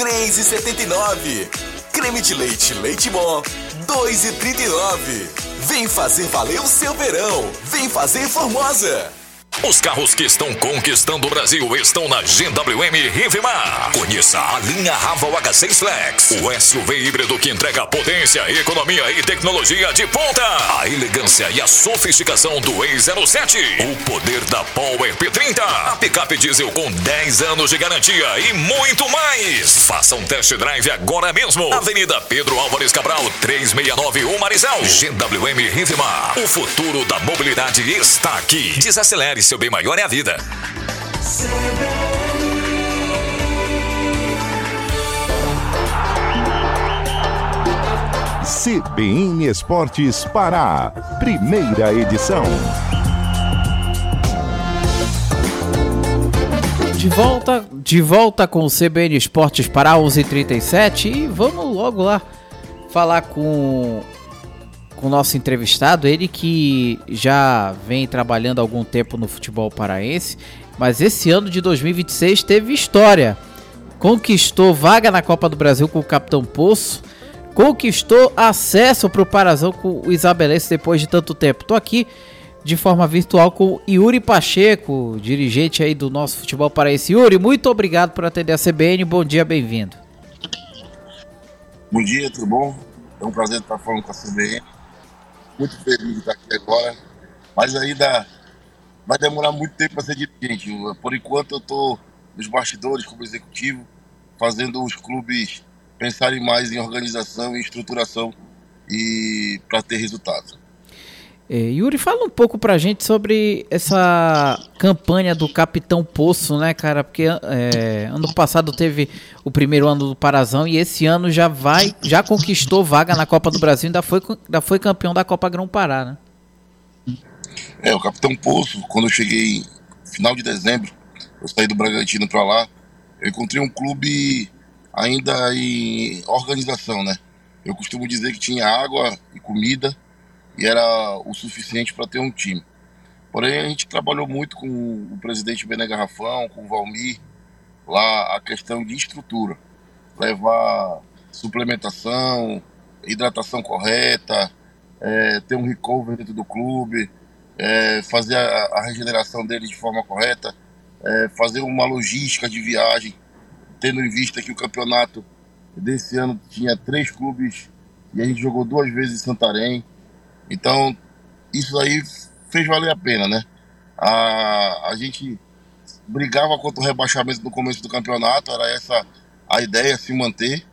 3,79. Creme de leite Leite Bom, 2,39. Vem fazer valer o seu verão. Vem fazer Formosa. Os carros que estão conquistando o Brasil estão na GWM Rivemar. Conheça a linha Raval H6 Flex, o SUV híbrido que entrega potência, economia e tecnologia de ponta. A elegância e a sofisticação do E07. O poder da Power P30. A picape diesel com 10 anos de garantia e muito mais. Faça um test drive agora mesmo. Avenida Pedro Álvares Cabral, 369 Marizal. GWM Rivemar. O futuro da mobilidade está aqui. Desacelere. Seu bem maior é a vida. CBN Esportes Pará, primeira edição. De volta com o CBN Esportes Pará 11h37 e vamos logo lá falar com o nosso entrevistado, ele que já vem trabalhando há algum tempo no futebol paraense, mas esse ano de 2026 teve história. Conquistou vaga na Copa do Brasil com o Capitão Poço, conquistou acesso para o Parazão com o Isabelense depois de tanto tempo. Estou aqui de forma virtual com o Yuri Pacheco, dirigente aí do nosso futebol paraense. Yuri, muito obrigado por atender a CBN, bom dia, bem-vindo. Bom dia, tudo bom? É um prazer estar falando com a CBN. Muito feliz de estar aqui agora, mas ainda vai demorar muito tempo para ser dirigente. Por enquanto eu estou nos bastidores como executivo, fazendo os clubes pensarem mais em organização e estruturação e para ter resultados. Yuri, fala um pouco pra gente sobre essa campanha do Capitão Poço, né, cara? Porque ano passado teve o primeiro ano do Parazão e esse ano já conquistou vaga na Copa do Brasil, ainda foi campeão da Copa Grão-Pará, né? O Capitão Poço, quando eu cheguei no final de dezembro, eu saí do Bragantino para lá, eu encontrei um clube ainda em organização, né? Eu costumo dizer que tinha água e comida, e era o suficiente para ter um time. Porém, a gente trabalhou muito com o presidente Bené Garrafão, com o Valmir, lá a questão de estrutura. Levar suplementação, hidratação correta, ter um recover dentro do clube, fazer a regeneração dele de forma correta, fazer uma logística de viagem, tendo em vista que o campeonato desse ano tinha 3 clubes e a gente jogou 2 vezes em Santarém. Então, isso aí fez valer a pena, né? A gente brigava contra o rebaixamento no começo do campeonato, era essa a ideia, se manter.